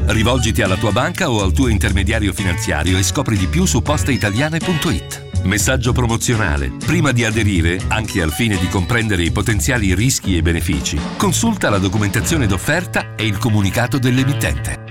Rivolgiti alla tua banca o al tuo intermediario finanziario e scopri di più su posteitaliane.it. Messaggio promozionale. Prima di aderire, anche al fine di comprendere i potenziali rischi e benefici, consulta la documentazione d'offerta e il comunicato dell'emittente.